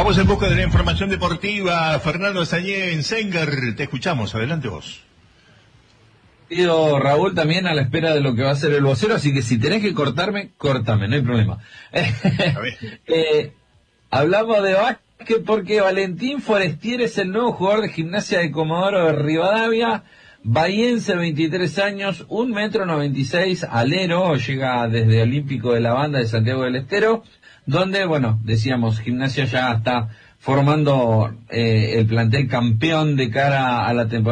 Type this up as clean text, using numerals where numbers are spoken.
Vamos en busca de la información deportiva. Fernando Azañé en Sengar, te escuchamos, adelante vos. Pido, Raúl, también a la espera de lo que va a ser el vocero, así que si tenés que cortarme, córtame, no hay problema. Hablamos de básquet porque Valentín Forestier es el nuevo jugador de Gimnasia de Comodoro de Rivadavia, bahiense, 23 años, 1,96 m, alero, llega desde Olímpico de la Banda de Santiago del Estero, donde, bueno, decíamos, Gimnasia ya está formando el plantel campeón de cara a la temporada